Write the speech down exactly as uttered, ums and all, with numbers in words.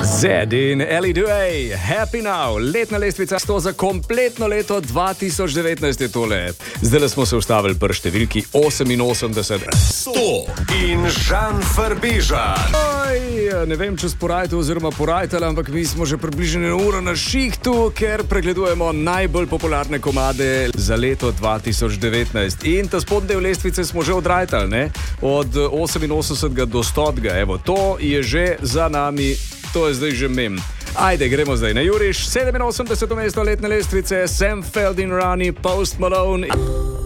Zed in Ellie Dewey, Happy Now, letna lestvica sto za kompletno leto dva tisoč devetnajst je tole. Zdaj smo se ustavili pri številki oseminosemdeset. sto in Žan Farbežan. Oj, ne vem, če sporajte oziroma porajte, ampak mi smo že približno eno uro na šihtu, ker pregledujemo najbolj popularne komade za leto dva tisoč devetnajst. In ta spodnji del lestvice smo že odrajtali, ne? Od oseminosemdesetega do stotega. Evo, to je že za nami. To je zdaj že mem. Ajde, gremo zdaj na juriš. sedeminosemdeseto mesto letne lestvice, Sam Feld in Ronnie, Post Malone.